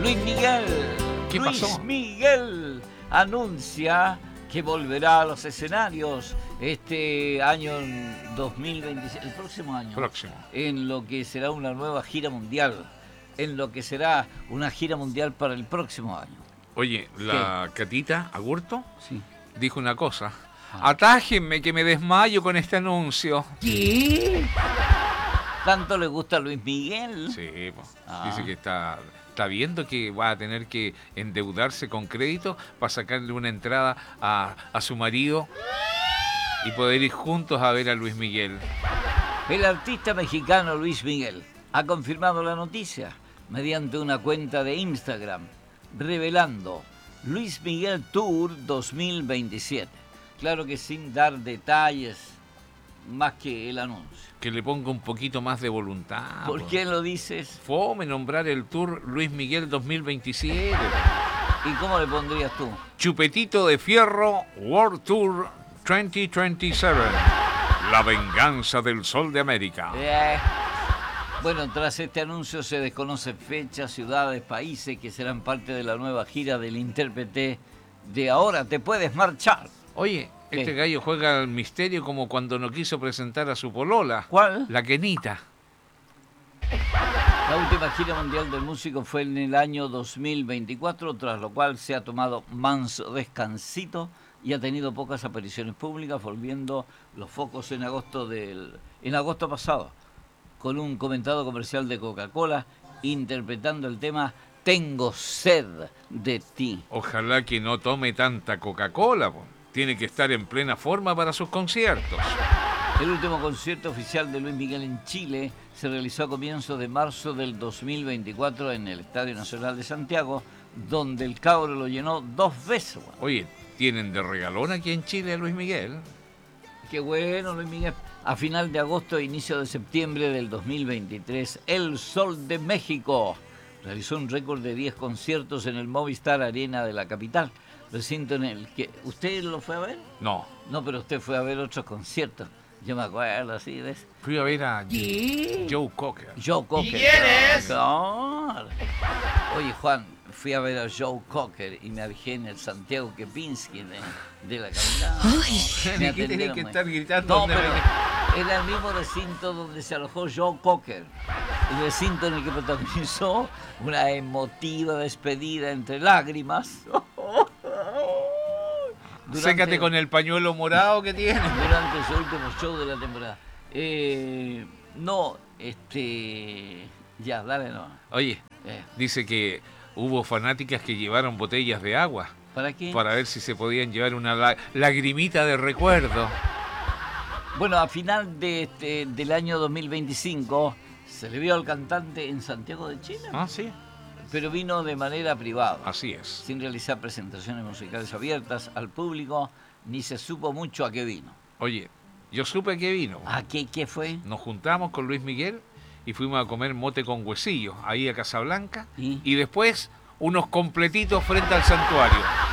Luis Miguel. ¿Qué pasó? Luis Miguel anuncia que volverá a los escenarios este año 2027, el próximo año. En lo que será una nueva gira mundial. En lo que será una gira mundial para el próximo año. Oye, la Catita Agurto Sí. dijo una cosa. Atájenme que me desmayo con este anuncio. ¿Qué? ¿Tanto le gusta a Luis Miguel? Sí, pues. Dice que está viendo que va a tener que endeudarse con crédito para sacarle una entrada a su marido y poder ir juntos a ver a Luis Miguel. El artista mexicano Luis Miguel ha confirmado la noticia mediante una cuenta de Instagram, revelando Luis Miguel Tour 2027. Claro que sin dar detalles más que el anuncio. Que le ponga un poquito más de voluntad. ¿Por qué lo dices? Fome nombrar el tour Luis Miguel 2027. ¿Y cómo le pondrías tú? Chupetito de Fierro World Tour 2027. La venganza del Sol de América. Bueno, tras este anuncio se desconocen fechas, ciudades, países que serán parte de la nueva gira del intérprete de Ahora te puedes marchar. Oye, este gallo juega al misterio como cuando no quiso presentar a su polola. ¿Cuál? La Kenita. La última gira mundial del músico fue en el año 2024, tras lo cual se ha tomado manso descansito y ha tenido pocas apariciones públicas, volviendo los focos en agosto pasado, con un comentado comercial de Coca-Cola interpretando el tema Tengo sed de ti. Ojalá que no tome tanta Coca-Cola, po. Tiene que estar en plena forma para sus conciertos. El último concierto oficial de Luis Miguel en Chile se realizó a comienzos de marzo del 2024 en el Estadio Nacional de Santiago, donde el cabro lo llenó 2 veces. Bueno. Oye, ¿tienen de regalón aquí en Chile a Luis Miguel? Qué bueno, Luis Miguel. A final de agosto e inicio de septiembre del 2023, El Sol de México realizó un récord de 10 conciertos en el Movistar Arena de la capital, recinto en el que... ¿Usted lo fue a ver? No. No, pero usted fue a ver otros conciertos. Yo me acuerdo así de eso. Fui a ver a Joe Cocker. Joe Cocker. ¿Y quién es? Claro. Oye, Juan, fui a ver a Joe Cocker y me alejé en el Santiago Kempinski de la capital. ¿Qué tenés que estar gritando? No, pero era el mismo recinto donde se alojó Joe Cocker. El recinto en el que protagonizó una emotiva despedida entre lágrimas. Sécate con el pañuelo morado que tiene. Durante su último show de la temporada. Ya, dale, no. Oye, dice que hubo fanáticas que llevaron botellas de agua. ¿Para qué? Para ver si se podían llevar una lagrimita de recuerdo. Bueno, a final del año 2025 se le vio al cantante en Santiago de Chile. Ah, sí. Pero vino de manera privada. Así es. Sin realizar presentaciones musicales abiertas al público, ni se supo mucho a qué vino. Oye, yo supe que vino. ¿A qué fue? Nos juntamos con Luis Miguel y fuimos a comer mote con huesillos ahí a Casablanca. Y después unos completitos frente al santuario.